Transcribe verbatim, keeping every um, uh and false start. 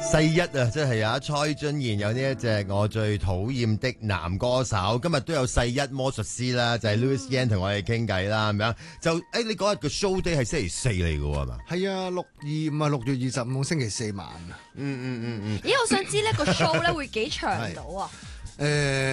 世一啊，即係有蔡俊賢有呢一隻我最討厭的男歌手，今日都有世一魔術師啦，就係、是、Louis Yan 同我哋傾偈啦，咁樣就誒、欸，你嗰日個 show day 係星期四嚟嘅係嘛？ 係啊，六二五啊，六月二十五星期四晚啊。 嗯嗯嗯嗯。 咦，我想知呢個 show 咧會幾長到啊？ 誒。